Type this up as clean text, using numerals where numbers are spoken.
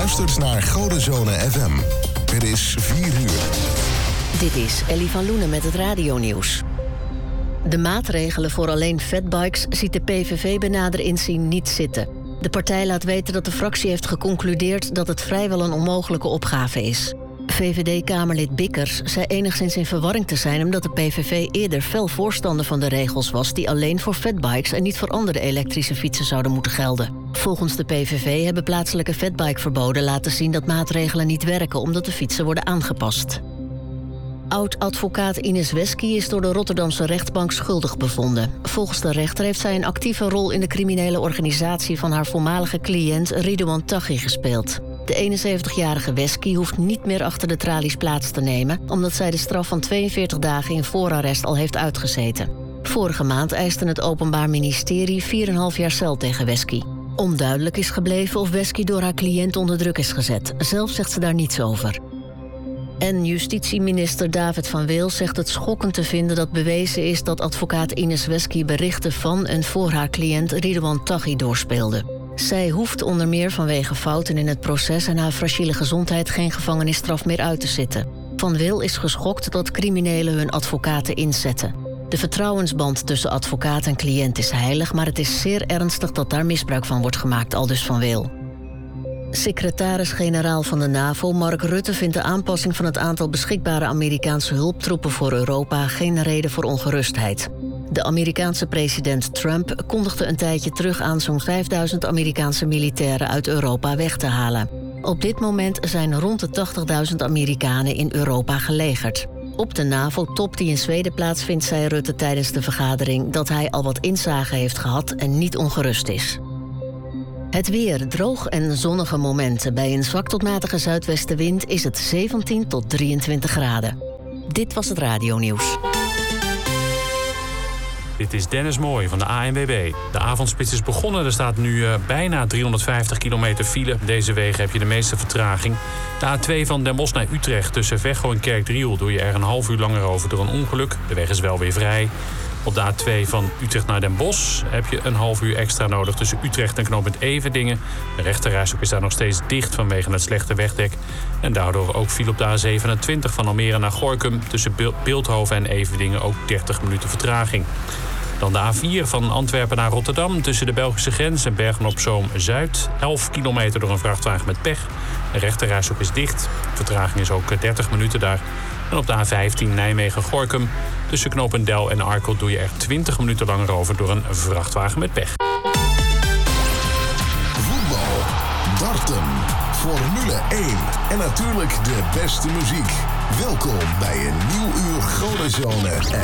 luistert naar Godenzone FM. Het is 4 uur. Dit is Ellie van Loenen met het radionieuws. De maatregelen voor alleen fatbikes ziet de PVV bij nader inzien niet zitten. De partij laat weten dat de fractie heeft geconcludeerd dat het vrijwel een onmogelijke opgave is. VVD-Kamerlid Bikkers zei enigszins in verwarring te zijn omdat de PVV eerder fel voorstander van de regels was die alleen voor fatbikes en niet voor andere elektrische fietsen zouden moeten gelden. Volgens de PVV hebben plaatselijke fatbikeverboden laten zien dat maatregelen niet werken omdat de fietsen worden aangepast. Oud-advocaat Ines Wesky is door de Rotterdamse rechtbank schuldig bevonden. Volgens de rechter heeft zij een actieve rol in de criminele organisatie van haar voormalige cliënt Ridouan Taghi gespeeld. De 71-jarige Wesky hoeft niet meer achter de tralies plaats te nemen, omdat zij de straf van 42 dagen in voorarrest al heeft uitgezeten. Vorige maand eiste het Openbaar Ministerie 4,5 jaar cel tegen Wesky. Onduidelijk is gebleven of Wesky door haar cliënt onder druk is gezet. Zelf zegt ze daar niets over. En justitieminister David van Wil zegt het schokkend te vinden dat bewezen is dat advocaat Ines Wesky berichten van en voor haar cliënt Ridouan Taghi doorspeelde. Zij hoeft onder meer vanwege fouten in het proces en haar fragiele gezondheid geen gevangenisstraf meer uit te zitten. Van Wil is geschokt dat criminelen hun advocaten inzetten. De vertrouwensband tussen advocaat en cliënt is heilig, maar het is zeer ernstig dat daar misbruik van wordt gemaakt, aldus Van Wil. Secretaris-generaal van de NAVO, Mark Rutte, vindt de aanpassing van het aantal beschikbare Amerikaanse hulptroepen voor Europa geen reden voor ongerustheid. De Amerikaanse president Trump kondigde een tijdje terug aan zo'n 5000 Amerikaanse militairen uit Europa weg te halen. Op dit moment zijn rond de 80.000 Amerikanen in Europa gelegerd. Op de NAVO-top die in Zweden plaatsvindt, zei Rutte tijdens de vergadering dat hij al wat inzage heeft gehad en niet ongerust is. Het weer, droog en zonnige momenten. Bij een zwak tot matige zuidwestenwind is het 17 tot 23 graden. Dit was het radionieuws. Dit is Dennis Mooij van de ANWB. De avondspits is begonnen. Er staat nu bijna 350 kilometer file. Deze wegen heb je de meeste vertraging. De A2 van Den Bosch naar Utrecht tussen Veghel en Kerkdriel doe je er een half uur langer over door een ongeluk. De weg is wel weer vrij. Op de A2 van Utrecht naar Den Bosch heb je een half uur extra nodig tussen Utrecht en knooppunt Everdingen. De rechterrijstrook is daar nog steeds dicht vanwege het slechte wegdek. En daardoor ook viel op de A27 van Almere naar Gorinchem tussen Bilthoven en Everdingen ook 30 minuten vertraging. Dan de A4 van Antwerpen naar Rotterdam tussen de Belgische grens en Bergen-op-Zoom-Zuid. 11 kilometer door een vrachtwagen met pech. De rechterrijstrook is dicht. Vertraging is ook 30 minuten daar. En op de A15 Nijmegen-Gorinchem tussen Knopendel en Arkel doe je er 20 minuten langer over door een vrachtwagen met pech. Voetbal, darten, Formule 1 en natuurlijk de beste muziek. Welkom bij een nieuw uur Godenzone